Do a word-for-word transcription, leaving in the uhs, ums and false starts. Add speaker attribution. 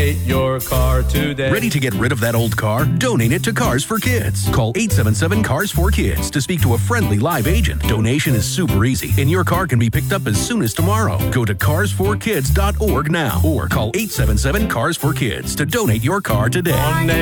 Speaker 1: Donate your car today.
Speaker 2: Ready to get rid of that old car? Donate it to Cars for Kids. Call eight seven seven, C A R S four kids to speak to a friendly live agent. Donation is super easy, and your car can be picked up as soon as tomorrow. Go to cars for kids dot org now or call eight seven seven, C A R S four kids to donate your car today.